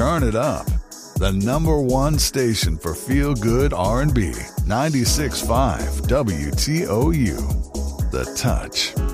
turn it up. The number one station for feel-good R&B, 96.5 WTOU. The Touch.